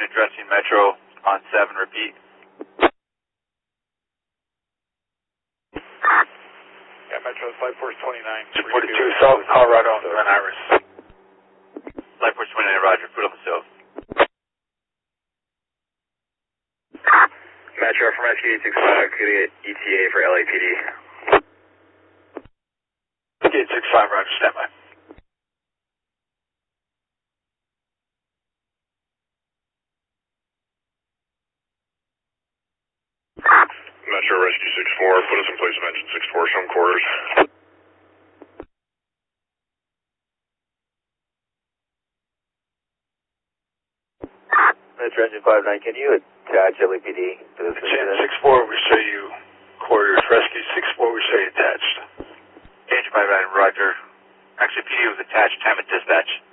engine addressing Metro on 7, repeat. Yeah, Metro, Flight Force 29. 42 South Colorado, Glen Iris. Flight Force 29, roger, foot on the stove. Metro from SK865, could get ETA for LAPD. SK865, roger, standby. Metro Rescue 64, put us in place of engine 64, some quarters. Metro Engine 59, can you attach LAPD to this incident? 64, we show you quarters. Rescue 64, we show you attached. Engine 59, roger. Actually, PD was attached, time at dispatch.